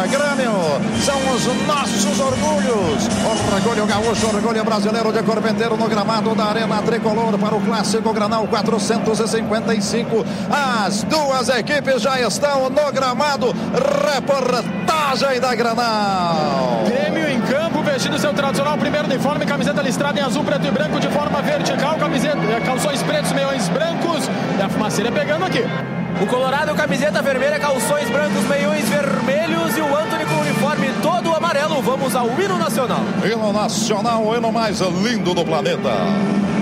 Grêmio, são os nossos orgulhos. Orgulho gaúcho, orgulho brasileiro de Corpenteiro no gramado da Arena Tricolor para o Clássico Granal 455. As duas equipes já estão no gramado. Reportagem da Granal. Grêmio em campo, vestindo seu tradicional primeiro uniforme, camiseta listrada em azul, preto e branco de forma vertical, calções pretos, meiões brancos, e a fumaceira pegando aqui. O Colorado, camiseta vermelha, calções brancos, meiões vermelhos, e o Antony com o uniforme todo amarelo. Vamos ao hino nacional. Hino nacional, o hino mais lindo do planeta.